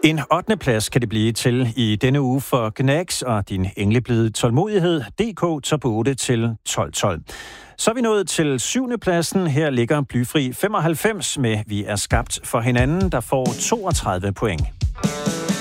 En 8. plads kan det blive til i denne uge for Gnags og din engleblide tålmodighed. DK top 8 til 12-12. Så er vi nået til 7. pladsen. Her ligger Blyfri 95 med Vi er skabt for hinanden, der får 32 point.